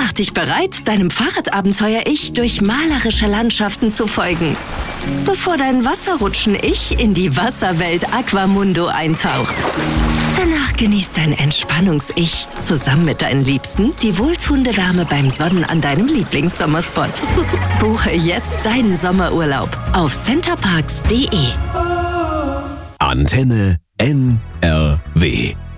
Mach dich bereit, deinem Fahrradabenteuer-Ich durch malerische Landschaften zu folgen, bevor dein Wasserrutschen-Ich in die Wasserwelt Aquamundo eintaucht. Danach genießt dein Entspannungs-Ich zusammen mit deinen Liebsten die wohltuende Wärme beim Sonnen an deinem Lieblingssommerspot. Buche jetzt deinen Sommerurlaub auf centerparks.de. Antenne NRW